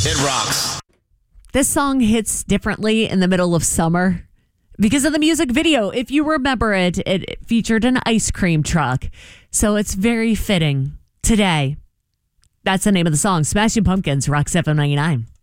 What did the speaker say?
It rocks. This song hits differently in the middle of summer because of the music video. If you remember it, it featured an ice cream truck. So it's very fitting today. That's the name of the song. Smashing Pumpkins, Rock 799.